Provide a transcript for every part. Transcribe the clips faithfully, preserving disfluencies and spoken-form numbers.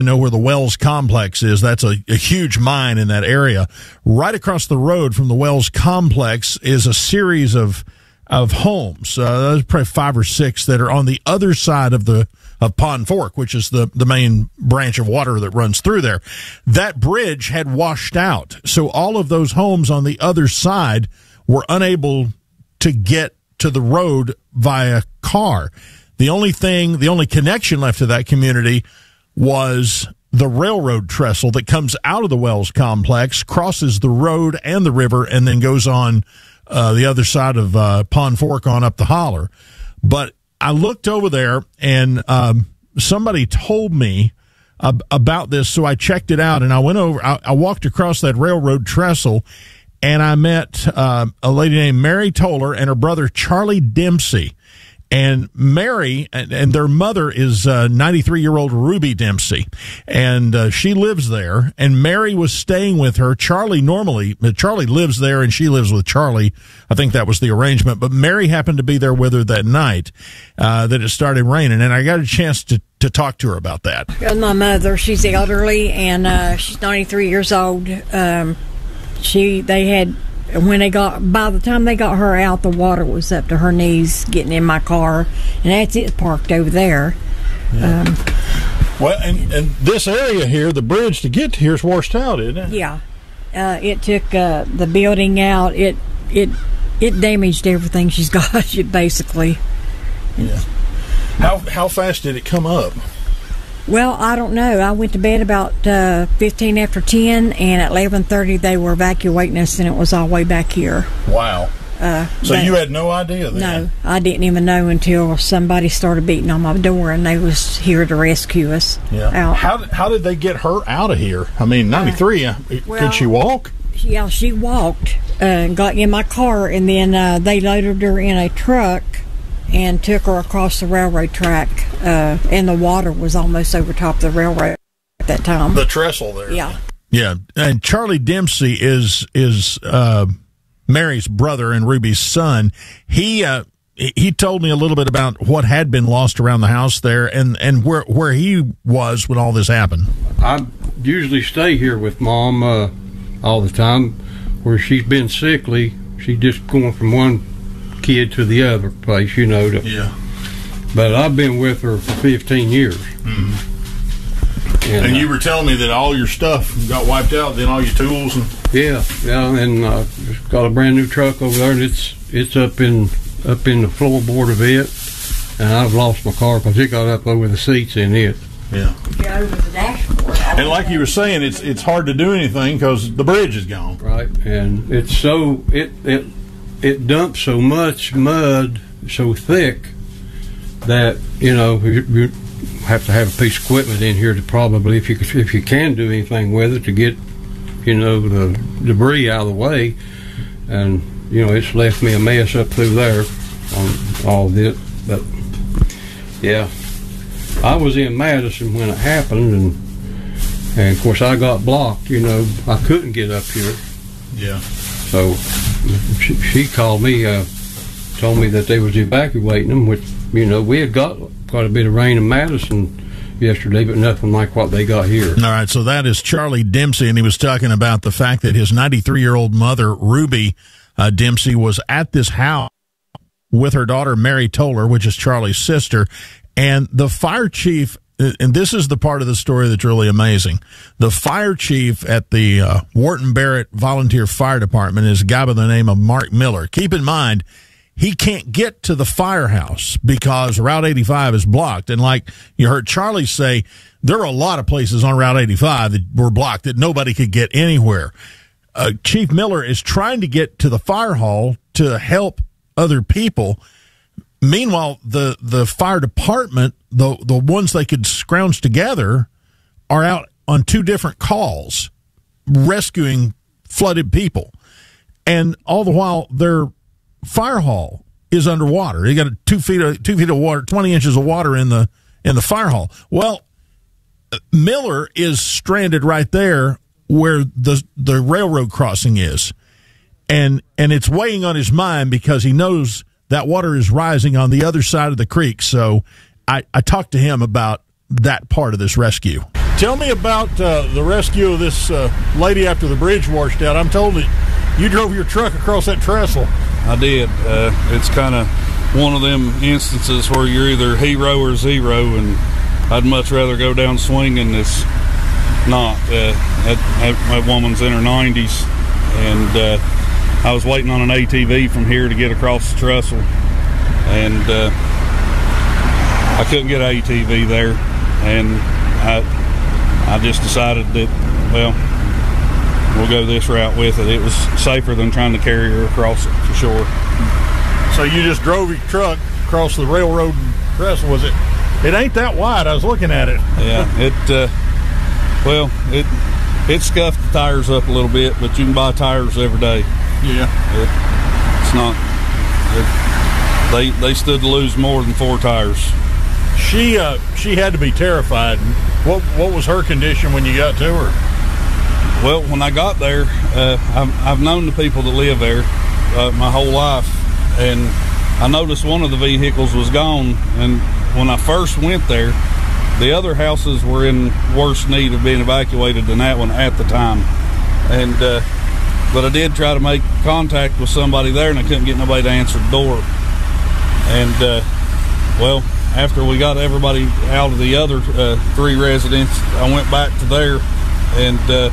know where the Wells Complex is. That's a, a huge mine in that area. Right across the road from the Wells Complex is a series of of homes. Uh, there's probably five or six that are on the other side of the of Pond Fork, which is the, the main branch of water that runs through there. That bridge had washed out, so all of those homes on the other side were unable to get to the road via car. The only thing, the only connection left to that community was the railroad trestle that comes out of the Wells Complex, crosses the road and the river, and then goes on uh, the other side of uh, Pond Fork on up the holler. But I looked over there, and um, somebody told me ab- about this, so I checked it out, and I went over, I, I walked across that railroad trestle, and I met uh, a lady named Mary Toller and her brother Charlie Dempsey. And Mary and, and their mother is uh, ninety-three-year-old Ruby Dempsey, and uh, she lives there. And Mary was staying with her. Charlie normally, Charlie lives there, and she lives with Charlie. I think that was the arrangement. But Mary happened to be there with her that night uh, that it started raining, and I got a chance to, to talk to her about that. My mother, she's elderly, and uh, she's ninety-three years old. Um, she, they had. When they got, by the time they got her out, the water was up to her knees getting in my car, and that's it parked over there. Yeah. Um, well, and, and this area here, the bridge to get to here is washed out, isn't it? Yeah. Uh, it took uh, the building out. It it it damaged everything she's got, basically. Yeah. How how fast did it come up? Well, I don't know. I went to bed about uh, fifteen after ten, and at eleven thirty they were evacuating us, and it was all the way back here. Wow. Uh, so you had no idea then? No, I didn't even know until somebody started beating on my door, and they was here to rescue us. Yeah. Out. How how did they get her out of here? I mean, ninety-three, uh, well, could she walk? Yeah, she walked uh, and got in my car, and then uh, they loaded her in a truck and took her across the railroad track, uh, and the water was almost over top of the railroad at that time. The trestle there. Yeah. Yeah, and Charlie Dempsey is is uh, Mary's brother and Ruby's son. He uh, he told me a little bit about what had been lost around the house there, and, and where where he was when all this happened. I usually stay here with Mom uh, all the time. Where she's been sickly, she's just going from one kid to the other place, you know. To, yeah. But I've been with her for fifteen years. Mm-hmm. And, and you uh, were telling me that all your stuff got wiped out, then all your tools and yeah, yeah, and uh, got a brand new truck over there, and it's it's up in up in the floorboard of it, and I've lost my car because it got up over the seats in it. Yeah. Yeah, over the dashboard. And like you were saying, it's it's hard to do anything because the bridge is gone. Right, and it's so it it. It dumps so much mud, so thick, that, you know, you, you have to have a piece of equipment in here to probably, if you if you can do anything with it, to get, you know, the debris out of the way. And, you know, it's left me a mess up through there on all this. But, yeah, I was in Madison when it happened, and, and of course, I got blocked, you know. I couldn't get up here. Yeah. So she, she called me, uh, told me that they was evacuating them, which, you know, we had got quite a bit of rain in Madison yesterday, but nothing like what they got here. All right, so that is Charlie Dempsey, and he was talking about the fact that his ninety-three-year-old mother, Ruby uh, Dempsey, was at this house with her daughter, Mary Toller, which is Charlie's sister, and the fire chief, and this is the part of the story that's really amazing. The fire chief at the uh, Wharton Barrett Volunteer Fire Department is a guy by the name of Mark Miller. Keep in mind, he can't get to the firehouse because Route eighty-five is blocked. And like you heard Charlie say, there are a lot of places on Route eighty-five that were blocked that nobody could get anywhere. Uh, Chief Miller is trying to get to the fire hall to help other people. Meanwhile, the, the fire department, the the ones they could scrounge together, are out on two different calls, rescuing flooded people. And all the while, their fire hall is underwater. You got a two feet of two feet of water, twenty inches of water in the in the fire hall. Well, Miller is stranded right there where the the railroad crossing is, and and it's weighing on his mind because he knows that water is rising on the other side of the creek. So I, I talked to him about that part of this rescue. Tell me about uh, the rescue of this uh, lady after the bridge washed out. I'm told that you drove your truck across that trestle. I did. Uh, it's kind of one of them instances where you're either hero or zero, and I'd much rather go down swinging as not. Uh, that, that, that woman's in her nineties, and uh, I was waiting on an A T V from here to get across the trestle, and uh, I couldn't get an A T V there, and I I just decided that, well, we'll go this route with it. It was safer than trying to carry her across it, for sure. So you just drove your truck across the railroad trestle, was it? It ain't that wide. I was looking at it. Yeah, it, uh, well, it it scuffed the tires up a little bit, but you can buy tires every day. Yeah. It, it's not, it, they, they stood to lose more than four tires. She uh, she had to be terrified. What what was her condition when you got to her? Well, when I got there, uh, I've, I've known the people that live there uh, my whole life, and I noticed one of the vehicles was gone. And when I first went there, the other houses were in worse need of being evacuated than that one at the time. And uh, but I did try to make contact with somebody there, and I couldn't get nobody to answer the door. And uh, well, after we got everybody out of the other uh, three residents, I went back to there, and uh,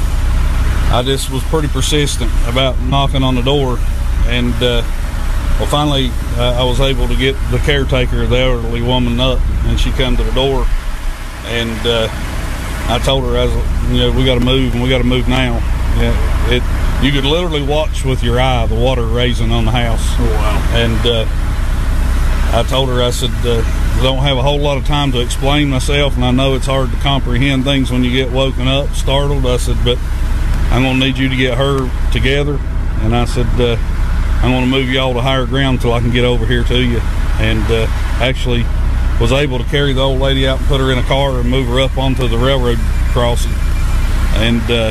I just was pretty persistent about knocking on the door. And uh, well, finally, uh, I was able to get the caretaker, the elderly woman, up, and she come to the door. And uh, I told her, I was, you know, we got to move, and we got to move now. Yeah, it, you could literally watch with your eye the water raising on the house. Oh, wow. And uh, I told her, I said, uh, I don't have a whole lot of time to explain myself, and I know it's hard to comprehend things when you get woken up, startled. I said, but I'm going to need you to get her together. And I said, uh, I'm going to move y'all to higher ground until I can get over here to you. And uh, actually was able to carry the old lady out and put her in a car and move her up onto the railroad crossing. And uh,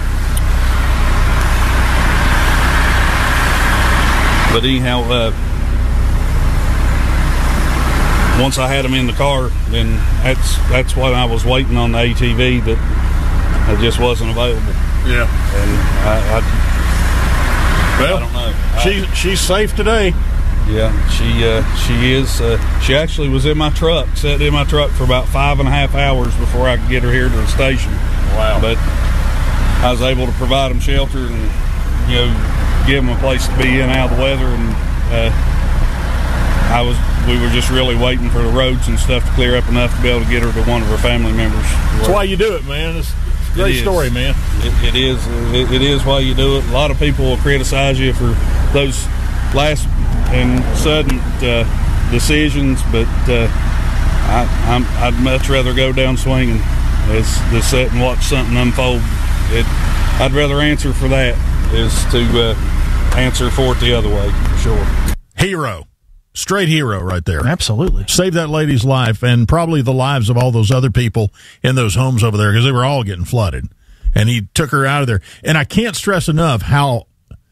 but anyhow, uh, once I had them in the car, then that's that's why I was waiting on the A T V that it just wasn't available. Yeah. And I, I, well, I don't know. She I, she's safe today. Yeah, she uh, she is. Uh, she actually was in my truck, sat in my truck for about five and a half hours before I could get her here to the station. Wow. But I was able to provide them shelter and, you know, give them a place to be in out of the weather. And uh, I was. We were just really waiting for the roads and stuff to clear up enough to be able to get her to one of her family members. That's why you do it, man. It's a great story, man. It, it is. It, it is why you do it. A lot of people will criticize you for those last and sudden uh, decisions, but uh, I, I'm, I'd much rather go down swinging as to sit and watch something unfold. It, I'd rather answer for that is to uh, answer for it the other way, for sure. Hero. Straight hero right there. Absolutely. Saved that lady's life and probably the lives of all those other people in those homes over there because they were all getting flooded. And he took her out of there. And I can't stress enough how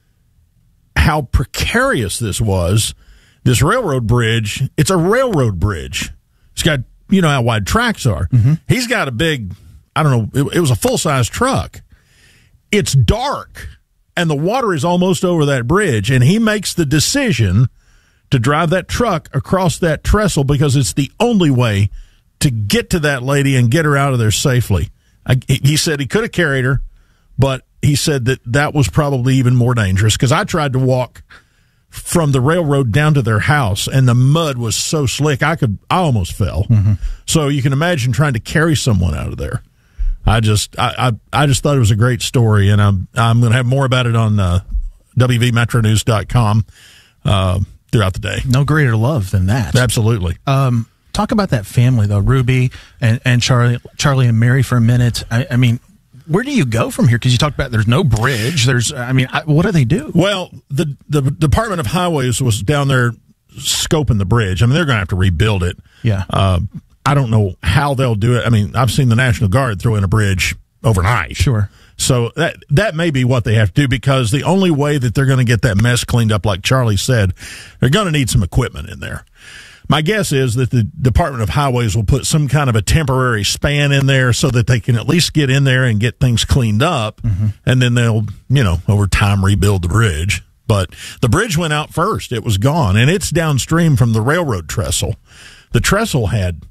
how precarious this was. This railroad bridge, it's a railroad bridge. It's got, you know how wide tracks are. Mm-hmm. He's got a big, I don't know, it, it was a full-size truck. It's dark, and the water is almost over that bridge, and he makes the decision to drive that truck across that trestle because it's the only way to get to that lady and get her out of there safely. I, he said he could have carried her, but he said that that was probably even more dangerous because I tried to walk from the railroad down to their house, and the mud was so slick I could I almost fell. Mm-hmm. So you can imagine trying to carry someone out of there. I just I I, I just thought it was a great story, and I'm I'm going to have more about it on uh, W V metro news dot com uh, throughout the day. No greater love than that. Absolutely. Um, talk about that family though, Ruby and and Charlie Charlie and Mary for a minute. I, I mean, where do you go from here? Because you talked about there's no bridge. There's, I mean, I, what do they do? Well, the the Department of Highways was down there scoping the bridge. I mean, they're going to have to rebuild it. Yeah. Uh, I don't know how they'll do it. I mean, I've seen the National Guard throw in a bridge overnight. Sure. So that that may be what they have to do because the only way that they're going to get that mess cleaned up, like Charlie said, they're going to need some equipment in there. My guess is that the Department of Highways will put some kind of a temporary span in there so that they can at least get in there and get things cleaned up, mm-hmm. and then they'll, you know, over time rebuild the bridge. But the bridge went out first. It was gone, and it's downstream from the railroad trestle. The trestle had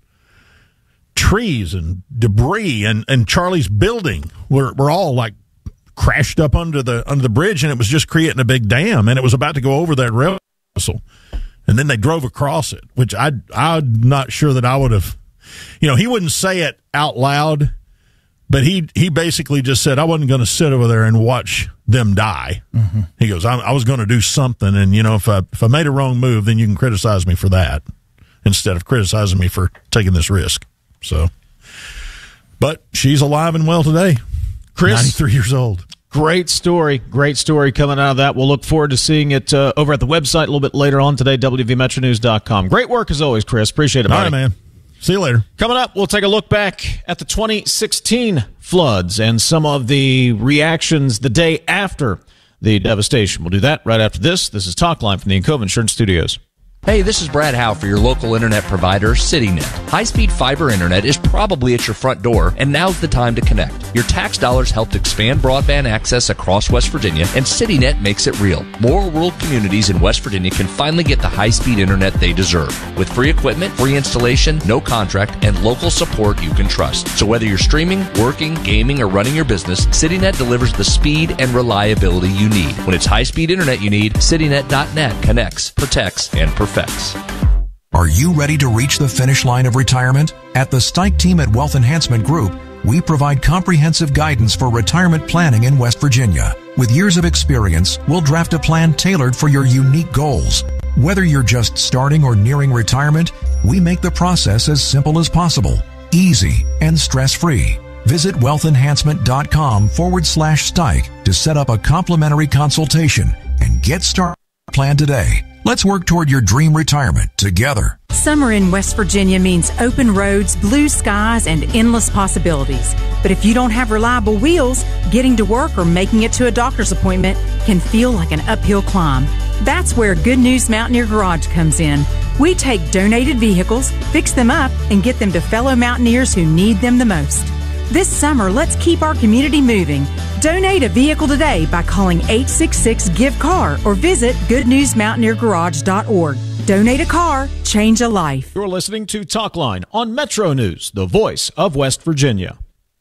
trees and debris, and, and Charlie's building were, were all like crashed up under the under the bridge, and it was just creating a big dam, and it was about to go over that railroad trestle. And then they drove across it, which I, I'm not sure that I would have, you know, he wouldn't say it out loud, but he he basically just said, I wasn't going to sit over there and watch them die. Mm-hmm. He goes, I, I was going to do something, and, you know, if I, if I made a wrong move, then you can criticize me for that instead of criticizing me for taking this risk. So, but she's alive and well today, Chris, ninety-three years old. Great story. Great story coming out of that. We'll look forward to seeing it uh, over at the website a little bit later on today, W V Metro News dot com. Great work as always, Chris. Appreciate it, buddy. All right, man. See you later. Coming up, we'll take a look back at the twenty sixteen floods and some of the reactions the day after the devastation. We'll do that right after this. This is Talk Line from the Encova Insurance Studios. Hey, this is Brad Howe for your local internet provider, CityNet. High-speed fiber internet is probably at your front door, and now's the time to connect. Your tax dollars helped expand broadband access across West Virginia, and CityNet makes it real. More rural communities in West Virginia can finally get the high-speed internet they deserve. With free equipment, free installation, no contract, and local support you can trust. So whether you're streaming, working, gaming, or running your business, CityNet delivers the speed and reliability you need. When it's high-speed internet you need, CityNet dot net connects, protects, and perfects. Are you ready to reach the finish line of retirement? At the Stike team at Wealth Enhancement Group, we provide comprehensive guidance for retirement planning in West Virginia. With years of experience, we'll draft a plan tailored for your unique goals. Whether you're just starting or nearing retirement, we make the process as simple as possible, easy, and stress-free. Visit wealthenhancement.com forward slash Stike to set up a complimentary consultation and get started on a plan today. Let's work toward your dream retirement together. Summer in West Virginia means open roads, blue skies, and endless possibilities. But if you don't have reliable wheels, getting to work or making it to a doctor's appointment can feel like an uphill climb. That's where Good News Mountaineer Garage comes in. We take donated vehicles, fix them up, and get them to fellow mountaineers who need them the most. This summer, let's keep our community moving. Donate a vehicle today by calling eight six six, give car or visit good news mountaineer garage dot org. Donate a car, change a life. You're listening to Talk Line on Metro News, the voice of West Virginia.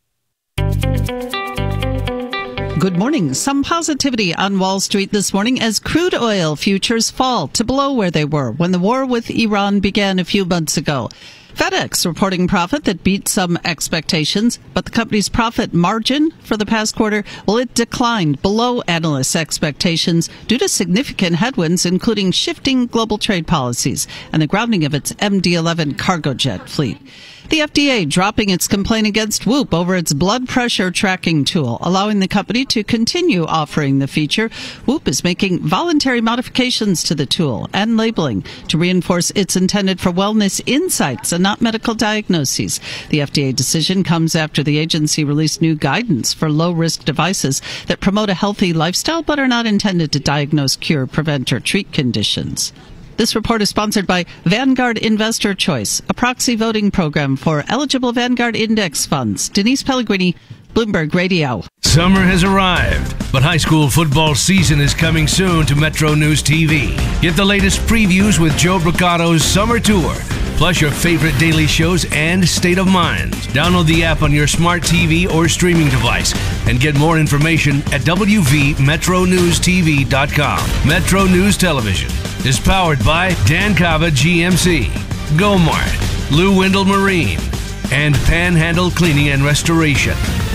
Good morning. Some positivity on Wall Street this morning as crude oil futures fall to below where they were when the war with Iran began a few months ago. FedEx reporting profit that beat some expectations, but the company's profit margin for the past quarter, well, it declined below analysts' expectations due to significant headwinds, including shifting global trade policies and the grounding of its M D eleven cargo jet fleet. The F D A dropping its complaint against Whoop over its blood pressure tracking tool, allowing the company to continue offering the feature. Whoop is making voluntary modifications to the tool and labeling to reinforce it's intended for wellness insights and not medical diagnoses. The F D A decision comes after the agency released new guidance for low-risk devices that promote a healthy lifestyle but are not intended to diagnose, cure, prevent, or treat conditions. This report is sponsored by Vanguard Investor Choice, a proxy voting program for eligible Vanguard index funds. Denise Pellegrini, Bloomberg Radio. Summer has arrived, but high school football season is coming soon to Metro News T V. Get the latest previews with Joe Bricato's Summer Tour, plus your favorite daily shows and State of Mind. Download the app on your smart T V or streaming device and get more information at w v metro news t v dot com. Metro News Television is powered by Dan Cava G M C, Gomart, Lou Wendell Marine, and Panhandle Cleaning and Restoration.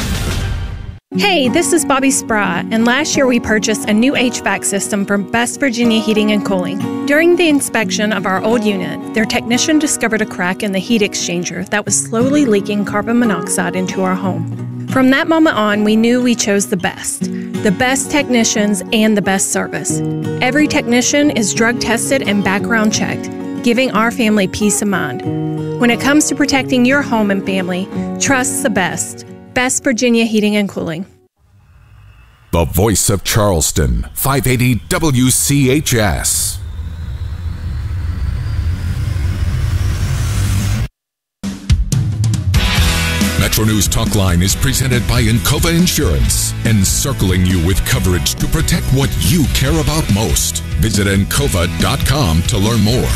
Hey, this is Bobby Spry, and last year we purchased a new H V A C system from West Virginia Heating and Cooling. During the inspection of our old unit, their technician discovered a crack in the heat exchanger that was slowly leaking carbon monoxide into our home. From that moment on, we knew we chose the best. The best technicians and the best service. Every technician is drug tested and background checked, giving our family peace of mind. When it comes to protecting your home and family, trust the best. West Virginia Heating and Cooling. The voice of Charleston, five eighty W C H S. Metro News Talk Line is presented by Encova Insurance, encircling you with coverage to protect what you care about most. Visit encova dot com to learn more.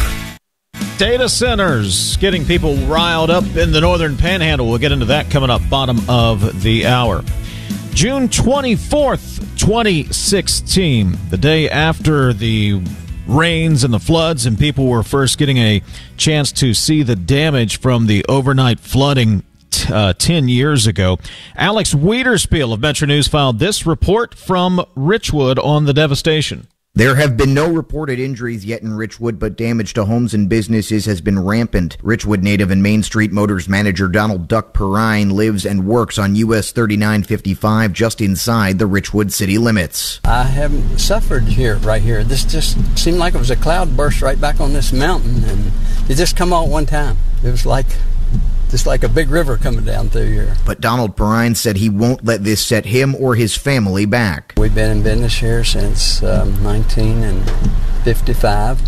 Data centers getting people riled up in the northern panhandle. We'll get into that coming up bottom of the hour. June twenty-fourth, twenty sixteen, the day after the rains and the floods, and people were first getting a chance to see the damage from the overnight flooding t- uh, ten years ago. Alex Wiederspiel of Metro News filed this report from Richwood on the devastation. There have been no reported injuries yet in Richwood, but damage to homes and businesses has been rampant. Richwood native and Main Street Motors manager Donald Duck Perrine lives and works on U S thirty-nine fifty-five just inside the Richwood city limits. I haven't suffered here, right here. This just seemed like it was a cloud burst right back on this mountain, and it just come all at one time. It was like just like a big river coming down through here. But Donald Perrine said he won't let this set him or his family back. We've been in business here since um, nineteen fifty-five,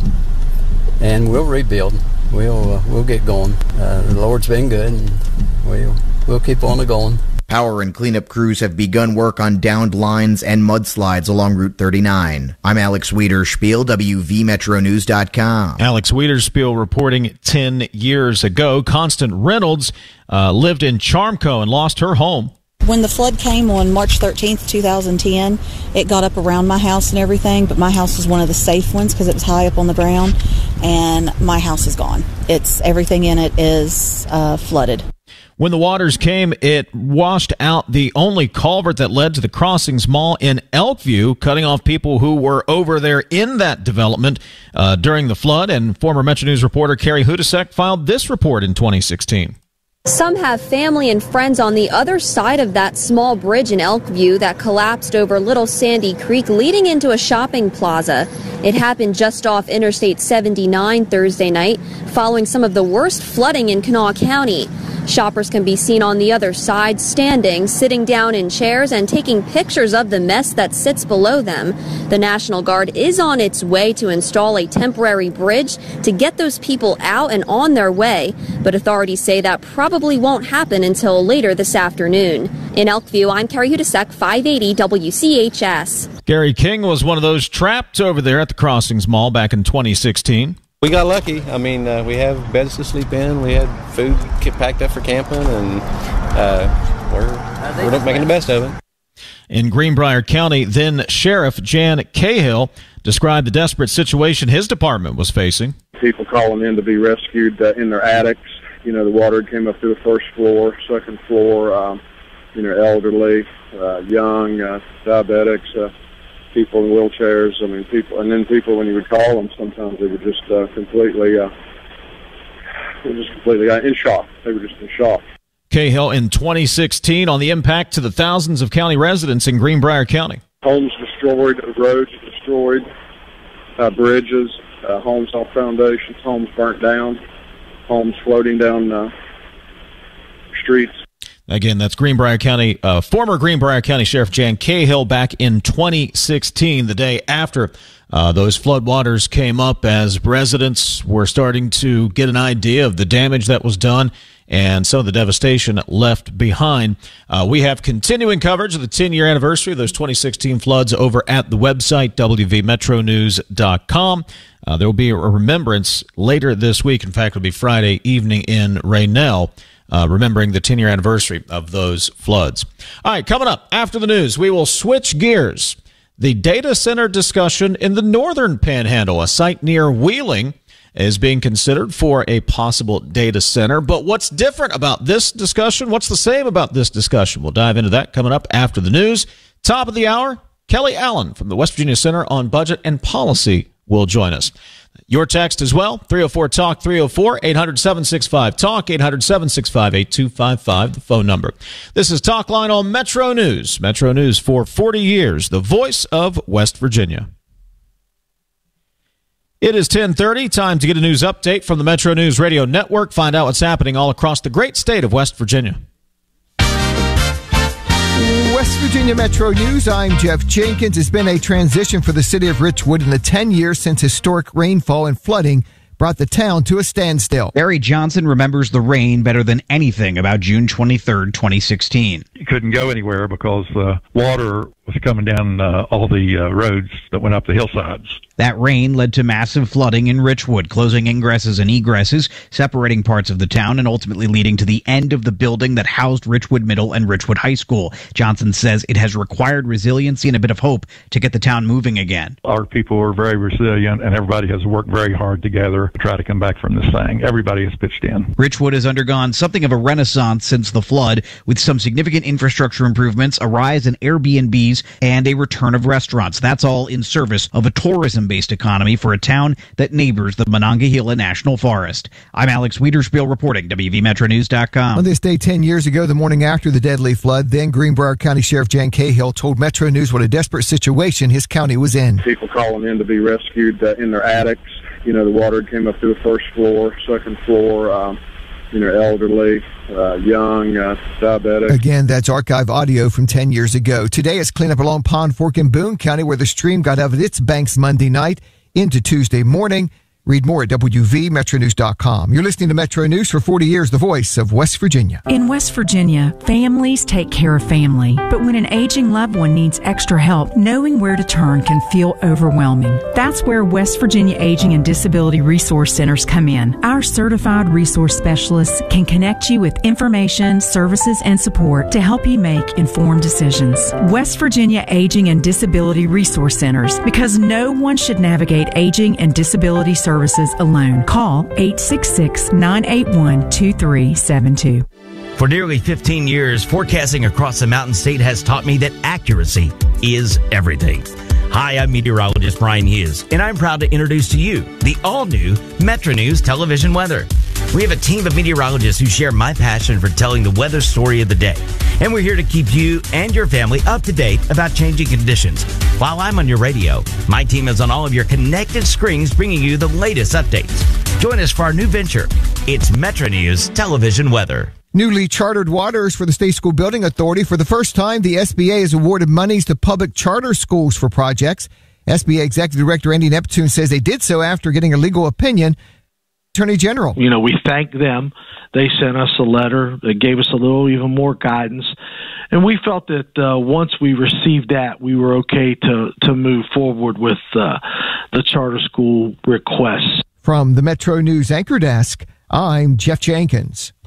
and we'll rebuild. We'll uh, we'll get going. Uh, the Lord's been good, and we'll we'll keep on going. Power and cleanup crews have begun work on downed lines and mudslides along Route thirty-nine. I'm Alex Wiederspiel, W V Metro News dot com. Alex Wiederspiel reporting ten years ago. Constant Reynolds uh, lived in Charmco and lost her home. When the flood came on March thirteenth, twenty ten, it got up around my house and everything, but my house was one of the safe ones because it was high up on the ground, and my house is gone. It's everything in it is uh, flooded. When the waters came, it washed out the only culvert that led to the Crossings Mall in Elkview, cutting off people who were over there in that development uh, during the flood. And former Metro News reporter Carrie Hudasek filed this report in twenty sixteen. Some have family and friends on the other side of that small bridge in Elkview that collapsed over Little Sandy Creek, leading into a shopping plaza. It happened just off Interstate seventy-nine Thursday night, following some of the worst flooding in Kanawha County. Shoppers can be seen on the other side, standing, sitting down in chairs, and taking pictures of the mess that sits below them. The National Guard is on its way to install a temporary bridge to get those people out and on their way, but authorities say that probably won't happen until later this afternoon. In Elkview, I'm Carrie Hudasek, five eighty W C H S. Gary King was one of those trapped over there at the Crossings Mall back in twenty sixteen. We got lucky. I mean, uh, we have beds to sleep in. We had food packed up for camping, and uh, we're, we're making the best of it. In Greenbrier County, then Sheriff Jan Cahill described the desperate situation his department was facing. People calling in to be rescued uh, in their attics. You know, the water came up through the first floor, second floor, um, you know, elderly, uh, young, uh, diabetics, uh, people in wheelchairs. I mean, people, and then people, when you would call them, sometimes they were just uh, completely, uh, they were just completely uh, in shock. They were just in shock. Cahill in twenty sixteen on the impact to the thousands of county residents in Greenbrier County. Homes destroyed, roads destroyed, uh, bridges, uh, homes off foundations, homes burnt down, homes floating down uh, streets. Again, that's Greenbrier County, uh, former Greenbrier County Sheriff Jan Cahill back in twenty sixteen, the day after uh, those floodwaters came up, as residents were starting to get an idea of the damage that was done and some of the devastation left behind. Uh, we have continuing coverage of the ten-year anniversary of those twenty sixteen floods over at the website, W V Metro News dot com. Uh, there will be a remembrance later this week. In fact, it'll be Friday evening in Raynell, Uh, remembering the ten-year anniversary of those floods. All right, coming up after the news, we will switch gears. The data center discussion in the northern panhandle, a site near Wheeling, is being considered for a possible data center. But what's different about this discussion? What's the same about this discussion? We'll dive into that coming up after the news. Top of the hour, Kelly Allen from the West Virginia Center on Budget and Policy will join us. Your text as well, three oh four talk, three oh four, eight hundred, seven six five, talk, eight hundred, seven six five, eight two five five, the phone number. This is Talk Line on Metro News. Metro News for forty years, the voice of West Virginia. It is ten thirty, time to get a news update from the Metro News Radio Network. Find out what's happening all across the great state of West Virginia. West Virginia Metro News, I'm Jeff Jenkins. It's been a transition for the city of Richwood in the ten years since historic rainfall and flooding brought the town to a standstill. Barry Johnson remembers the rain better than anything about June twenty-third, twenty sixteen. You couldn't go anywhere because uh, water was coming down uh, all the uh, roads that went up the hillsides. That rain led to massive flooding in Richwood, closing ingresses and egresses, separating parts of the town, and ultimately leading to the end of the building that housed Richwood Middle and Richwood High School. Johnson says it has required resiliency and a bit of hope to get the town moving again. Our people are very resilient, and everybody has worked very hard together to try to come back from this thing. Everybody has pitched in. Richwood has undergone something of a renaissance since the flood, with some significant infrastructure improvements, a rise in Airbnbs, and a return of restaurants. That's all in service of a tourism-based economy for a town that neighbors the Monongahela National Forest. I'm Alex Wiederspiel reporting, W V Metro News dot com. On this day ten years ago, the morning after the deadly flood, then Greenbrier County Sheriff Jan Cahill told Metro News what a desperate situation his county was in. People calling in to be rescued uh, in their attics. You know, the water came up to the first floor, second floor, um, you know, elderly, uh, young, uh, diabetic. Again, that's archive audio from ten years ago. Today is cleanup along Pond Fork in Boone County, where the stream got out of its banks Monday night into Tuesday morning. Read more at W V Metro News dot com. You're listening to Metro News for forty years, the voice of West Virginia. In West Virginia, families take care of family. But when an aging loved one needs extra help, knowing where to turn can feel overwhelming. That's where West Virginia Aging and Disability Resource Centers come in. Our certified resource specialists can connect you with information, services, and support to help you make informed decisions. West Virginia Aging and Disability Resource Centers, because no one should navigate aging and disability services services alone. Call eight six six, nine eight one, two three seven two. For nearly fifteen years, forecasting across the Mountain State has taught me that accuracy is everything. Hi, I'm meteorologist Brian Hughes, and I'm proud to introduce to you the all-new Metro News television weather. We have a team of meteorologists who share my passion for telling the weather story of the day. And we're here to keep you and your family up to date about changing conditions. While I'm on your radio, my team is on all of your connected screens bringing you the latest updates. Join us for our new venture. It's Metro News Television Weather. Newly chartered waters for the State School Building Authority. For the first time, the S B A has awarded monies to public charter schools for projects. S B A Executive Director Andy Neptune says they did so after getting a legal opinion. Attorney General. You know, we thank them. They sent us a letter that gave us a little even more guidance. And we felt that uh, once we received that, we were okay to, to move forward with uh, the charter school requests. From the Metro News Anchor Desk, I'm Jeff Jenkins.